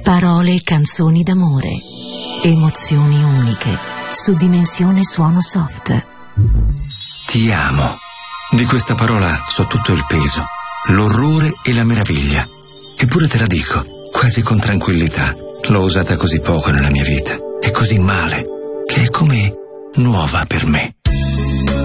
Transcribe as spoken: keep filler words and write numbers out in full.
Parole e canzoni d'amore. Emozioni uniche. Su Dimensione Suono Soft. Ti amo. Di questa parola so tutto il peso, l'orrore e la meraviglia. Eppure te la dico, quasi con tranquillità. L'ho usata così poco nella mia vita e così male, che è come nuova per me.